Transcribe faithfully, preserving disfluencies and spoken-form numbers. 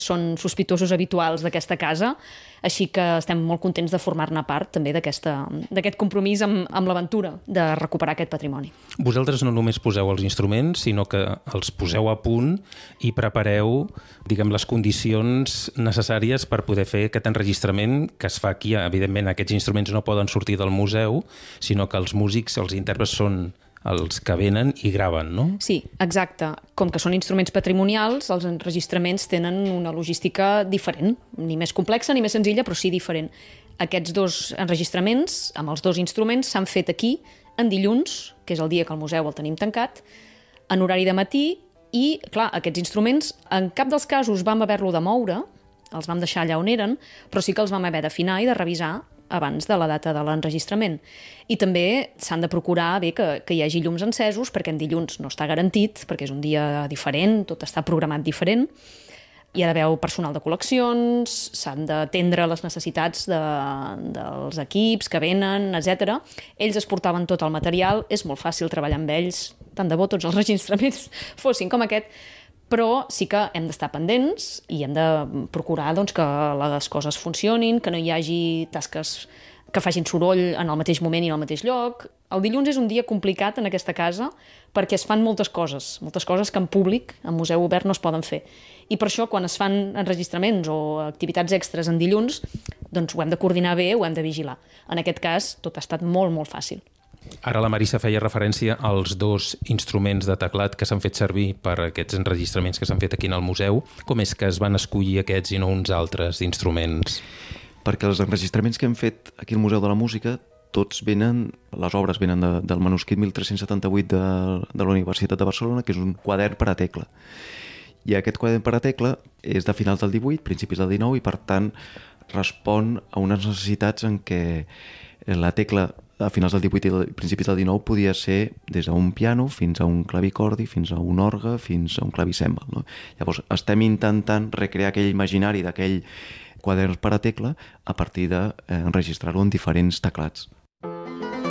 Són sospitosos habituals d'aquesta casa, així que estem molt contents de formar-ne part també d'aquest compromís amb, amb l'aventura de recuperar aquest patrimoni. Vosaltres no només poseu els instruments, sinó que els poseu a punt i prepareu, diguem, les condicions necessàries per poder fer aquest enregistrament que es fa aquí. Evidentment, aquests instruments no poden sortir del museu, sinó que els músics, els intèrprets són els que venen i graven, no? Sí, exacte. Com que són instruments patrimonials, els enregistraments tenen una logística diferent, ni més complexa ni més senzilla, però sí diferent. Aquests dos enregistraments, amb els dos instruments, s'han fet aquí en dilluns, que és el dia que el museu el tenim tancat, en horari de matí, i, clar, aquests instruments, en cap dels casos vam haver-lo de moure, els vam deixar allà on eren, però sí que els vam haver d'afinar i de revisar abans de la data de l'enregistrament. I també s'han de procurar bé que, que hi hagi llums encesos, perquè en dilluns no està garantit, perquè és un dia diferent, tot està programat diferent. Hi ha d'haver personal de col·leccions, s'han d'atendre les necessitats de, dels equips que venen, etcètera. Ells es portaven tot el material, és molt fàcil treballar amb ells, tant de bo tots els enregistraments fossin com aquest, però sí que hem d'estar pendents i hem de procurar doncs, que les coses funcionin, que no hi hagi tasques que facin soroll en el mateix moment i en el mateix lloc. El dilluns és un dia complicat en aquesta casa perquè es fan moltes coses, moltes coses que en públic, en museu obert, no es poden fer. I per això, quan es fan enregistraments o activitats extres en dilluns, doncs ho hem de coordinar bé, ho hem de vigilar. En aquest cas, tot ha estat molt, molt fàcil. Ara la Marisa feia referència als dos instruments de teclat que s'han fet servir per aquests enregistraments que s'han fet aquí en el museu. Com és que es van escollir aquests i no uns altres instruments? Perquè els enregistraments que hem fet aquí al Museu de la Música, tots venen, les obres venen de, del manuscrit mil tres-cents setanta-vuit de, de la Universitat de Barcelona, que és un quadern per a tecla. I aquest quadern per a tecla és de finals del divuit, principis del dinou, i per tant respon a unes necessitats en què la tecla a finals del divuit i principis del dinou podia ser des d'un piano fins a un clavicordi, fins a un orgue, fins a un clavicèmbal, no? Llavors estem intentant recrear aquell imaginari d'aquell quadern per a tecla a partir d'enregistrar-lo en diferents teclats.